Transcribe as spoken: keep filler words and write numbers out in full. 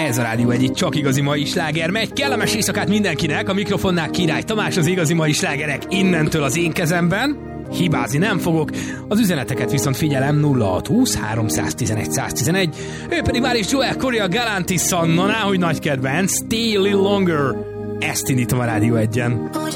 Ez a Rádió egyik csak igazi mai sláger megy. Kellemes éjszakát mindenkinek, a mikrofonnál Király Tamás, az igazi mai slágerek innentől az én kezemben. Hibázni nem fogok, az üzeneteket viszont figyelem nulla hat húsz háromszáztizenegy száztizenegy, ő pedig már is Joel Corey a Galantis Sanna, náhogy nagy kedvenc, Stay a Little Longer. Ezt indítom a Rádió egyen.